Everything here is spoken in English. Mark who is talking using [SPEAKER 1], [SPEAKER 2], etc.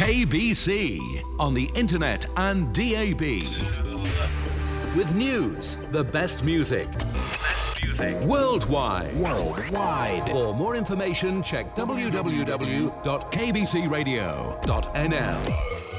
[SPEAKER 1] KBC on the internet and DAB. With news, the best music. Worldwide. For more information, check www.kbcradio.nl.